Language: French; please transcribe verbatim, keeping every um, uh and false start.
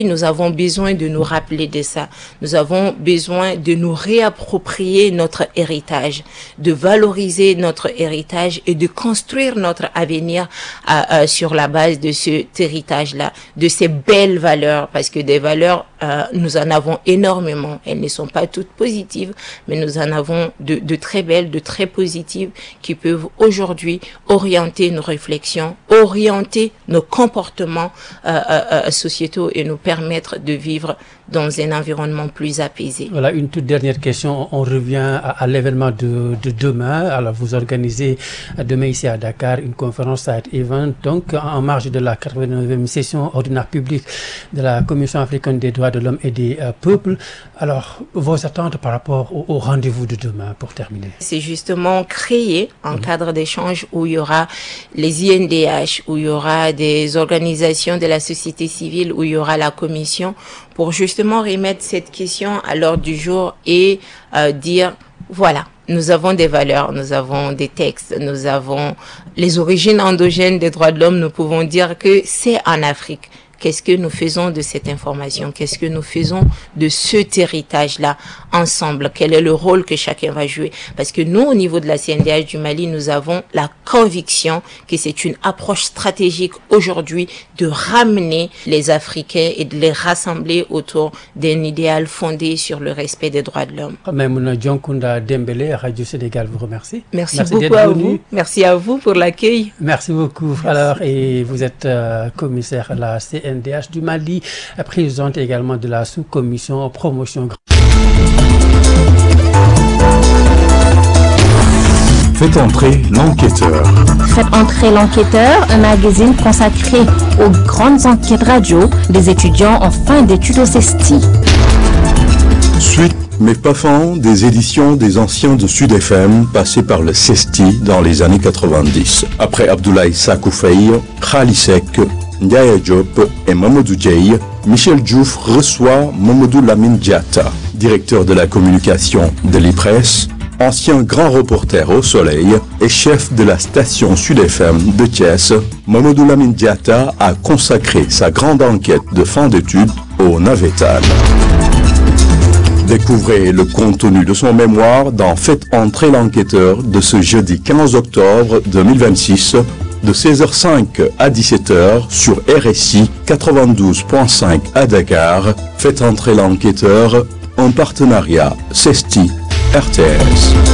Nous avons besoin de nous rappeler de ça. Nous avons besoin de nous réapproprier notre héritage, de valoriser notre héritage et de construire notre avenir euh, euh, sur la base de cet héritage-là, de ces belles valeurs, parce que des valeurs, euh, nous en avons énormément. Elles ne sont pas toutes positives, mais nous en avons de, de très belles, de très positives, qui peuvent aujourd'hui orienter nos réflexions, orienter nos comportements euh, euh, sociétaux et nous permettre permettre de vivre dans un environnement plus apaisé. Voilà, une toute dernière question. On revient à, à l'événement de, de demain. Alors, vous organisez demain ici à Dakar une conférence Side Event, donc en marge de la quatre-vingt-neuvième session ordinaire publique de la Commission africaine des droits de l'homme et des euh, peuples. Alors, vos attentes par rapport au, au rendez-vous de demain, pour terminer? C'est justement créer un mmh. cadre d'échange où il y aura les I N D H, où il y aura des organisations de la société civile, où il y aura la commission, pour justement remettre cette question à l'ordre du jour et euh, dire, voilà, nous avons des valeurs, nous avons des textes, nous avons les origines endogènes des droits de l'homme, nous pouvons dire que c'est en Afrique. Qu'est-ce que nous faisons de cette information? Qu'est-ce que nous faisons de cet héritage-là ensemble? Quel est le rôle que chacun va jouer? Parce que nous, au niveau de la C N D H du Mali, nous avons la conviction que c'est une approche stratégique aujourd'hui de ramener les Africains et de les rassembler autour d'un idéal fondé sur le respect des droits de l'homme. Maimouna Dionkounda Dembélé, Radio Sénégal vous remercie. Merci, Merci beaucoup à vous. Merci à vous pour l'accueil. Merci beaucoup. Merci. Alors, et vous êtes euh, commissaire à la C N D H du Mali, présidente également de la sous-commission promotion. Faites entrer l'enquêteur. Faites entrer l'enquêteur, un magazine consacré aux grandes enquêtes radio des étudiants en fin d'études au CESTI. Suite mais pas fin des éditions des anciens de Sud F M passés par le CESTI dans les années quatre-vingt-dix. Après Abdoulaye Sakoufei, Khali Seck, Ndiaye Diop et Mamadou Diaye, Michel Diouf reçoit Mamadou Lamine Diatta, directeur de la communication de l'I P R E S, ancien grand reporter au Soleil et chef de la station Sud F M de Thiès. Mamadou Lamine Diatta a consacré sa grande enquête de fin d'études au Navétane. Découvrez le contenu de son mémoire dans Faites entrer l'enquêteur de ce jeudi quinze octobre deux mille vingt-six de seize heures cinq à dix-sept heures sur R S I quatre-vingt-douze point cinq à Dakar. Faites entrer l'enquêteur, un partenariat CESTI R T S.